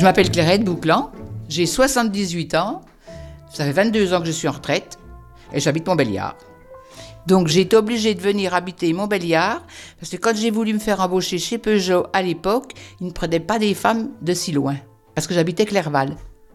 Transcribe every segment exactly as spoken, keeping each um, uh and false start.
Je m'appelle Clairette Bouclan, j'ai soixante-dix-huit ans, ça fait vingt-deux ans que je suis en retraite et j'habite Montbéliard. Donc j'ai été obligée de venir habiter Montbéliard parce que quand j'ai voulu me faire embaucher chez Peugeot à l'époque, ils ne prenaient pas des femmes de si loin parce que j'habitais Clerval.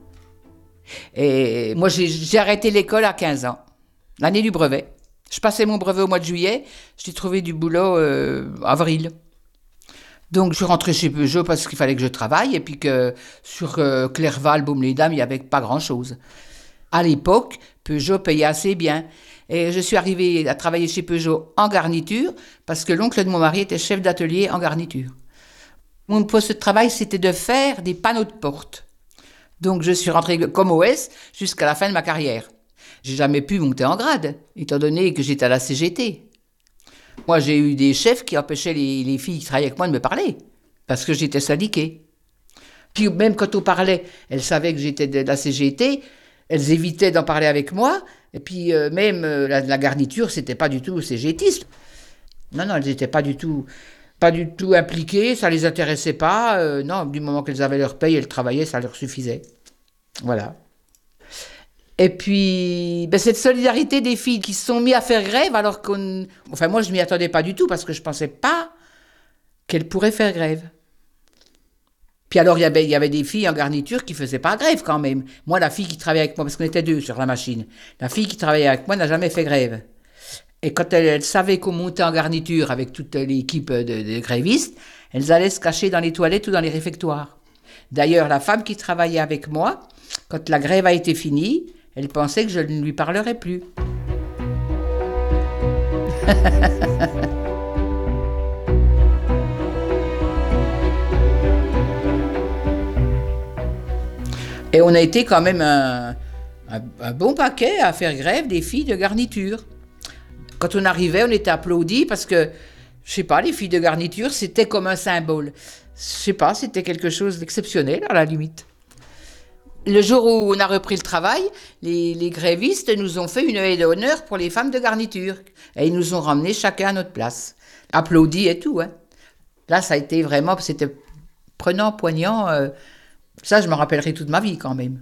Et moi j'ai, j'ai arrêté l'école à quinze ans, l'année du brevet. Je passais mon brevet au mois de juillet, j'ai trouvé du boulot euh, avril. Donc je suis rentrée chez Peugeot parce qu'il fallait que je travaille et puis que sur euh, Clerval, Baume-les-Dames, il n'y avait pas grand-chose. À l'époque, Peugeot payait assez bien. Et je suis arrivée à travailler chez Peugeot en garniture parce que l'oncle de mon mari était chef d'atelier en garniture. Mon poste de travail, c'était de faire des panneaux de porte. Donc je suis rentrée comme O S jusqu'à la fin de ma carrière. J'ai jamais pu monter en grade, étant donné que j'étais à la C G T. Moi, j'ai eu des chefs qui empêchaient les, les filles qui travaillaient avec moi de me parler, parce que j'étais syndiquée. Puis même quand on parlait, elles savaient que j'étais de la C G T, elles évitaient d'en parler avec moi, et puis euh, même euh, la, la garniture, c'était pas du tout cégétiste. Non, non, elles n'étaient pas du tout, pas du tout impliquées, ça les intéressait pas. Euh, non, du moment qu'elles avaient leur paye, elles travaillaient, ça leur suffisait. Voilà. Et puis, ben, cette solidarité des filles qui se sont mises à faire grève alors qu'on... Enfin, moi, je ne m'y attendais pas du tout parce que je ne pensais pas qu'elles pourraient faire grève. Puis alors, il y avait, il y avait des filles en garniture qui ne faisaient pas grève quand même. Moi, la fille qui travaillait avec moi, parce qu'on était deux sur la machine, la fille qui travaillait avec moi n'a jamais fait grève. Et quand elle, elle savait qu'on montait en garniture avec toute l'équipe de, de grévistes, elles allaient se cacher dans les toilettes ou dans les réfectoires. D'ailleurs, la femme qui travaillait avec moi, quand la grève a été finie, elle pensait que je ne lui parlerais plus. Et on a été quand même un, un, un bon paquet à faire grève des filles de garniture. Quand on arrivait, on était applaudis parce que, je sais pas, les filles de garniture, c'était comme un symbole. Je sais pas, c'était quelque chose d'exceptionnel à la limite. Le jour où on a repris le travail, les, les grévistes nous ont fait une haie d'honneur pour les femmes de garniture. Et ils nous ont ramenés chacun à notre place. Applaudis et tout. Hein. Là, ça a été vraiment, c'était prenant, poignant. Euh, ça, je me rappellerai toute ma vie quand même.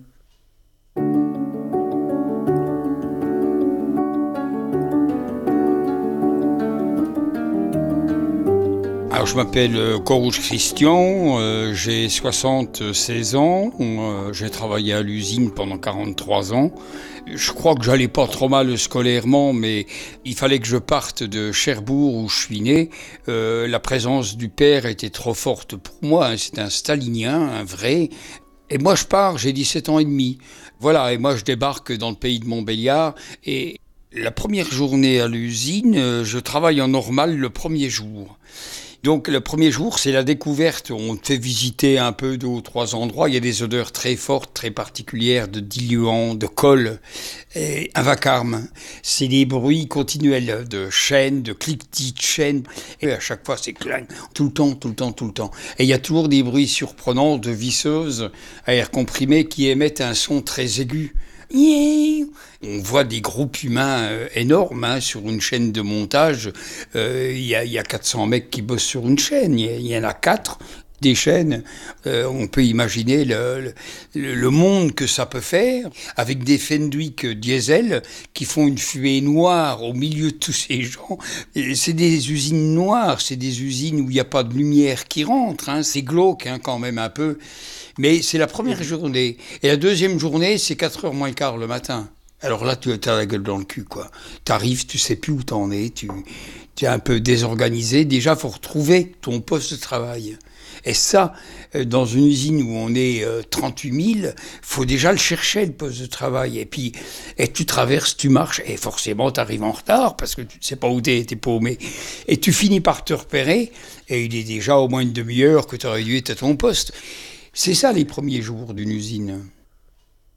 Alors, je m'appelle Corouge Christian, euh, j'ai soixante-seize ans, euh, j'ai travaillé à l'usine pendant quarante-trois ans. Je crois que j'allais pas trop mal scolairement, mais il fallait que je parte de Cherbourg où je suis né. Euh, la présence du père était trop forte pour moi, hein, c'était un stalinien, un vrai. Et moi je pars, j'ai dix-sept ans et demi. Voilà, et moi je débarque dans le pays de Montbéliard et la première journée à l'usine, je travaille en normal le premier jour. Donc le premier jour, c'est la découverte. On te fait visiter un peu deux ou trois endroits. Il y a des odeurs très fortes, très particulières de diluant, de colle, et un vacarme. C'est des bruits continuels de chaînes, de cliquetis de chaînes. Et à chaque fois, c'est clang, tout le temps, tout le temps, tout le temps. Et il y a toujours des bruits surprenants de visseuses à air comprimé qui émettent un son très aigu. On voit des groupes humains euh, énormes hein, sur une chaîne de montage. Il euh, y, y a quatre cents mecs qui bossent sur une chaîne. Il y, y en a quatre des chaînes. Euh, on peut imaginer le, le, le monde que ça peut faire avec des Fenwick diesel qui font une fumée noire au milieu de tous ces gens. Et c'est des usines noires, c'est des usines où il n'y a pas de lumière qui rentre. Hein. C'est glauque hein, quand même un peu. Mais c'est la première journée. Et la deuxième journée, c'est quatre heures moins le quart le matin. Alors là, tu as la gueule dans le cul, quoi. T'arrives, tu sais plus où t'en es, tu, tu es un peu désorganisé. Déjà, faut retrouver ton poste de travail. Et ça, dans une usine où on est trente-huit mille, faut déjà le chercher, le poste de travail. Et puis, et tu traverses, tu marches, et forcément, t'arrives en retard, parce que tu ne sais pas où t'es, t'es paumé. Et tu finis par te repérer, et il est déjà au moins une demi-heure que tu aurais dû être à ton poste. C'est ça les premiers jours d'une usine.